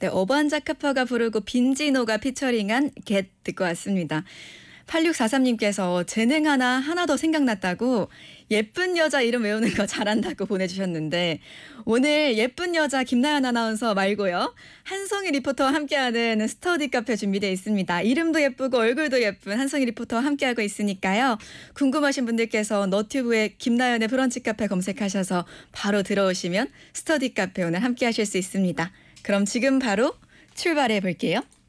네, 어반자카파가 부르고 빈지노가 피처링한 겟 듣고 왔습니다. 8643님께서 재능 하나 더 생각났다고 예쁜 여자 이름 외우는 거 잘한다고 보내주셨는데 오늘 예쁜 여자 김나연 아나운서 말고요. 한송이 리포터와 함께하는 스터디 카페 준비되어 있습니다. 이름도 예쁘고 얼굴도 예쁜 한송이 리포터와 함께하고 있으니까요. 궁금하신 분들께서 너튜브에 김나연의 브런치 카페 검색하셔서 바로 들어오시면 스터디 카페 오늘 함께하실 수 있습니다. 그럼 지금 바로 출발해 볼게요.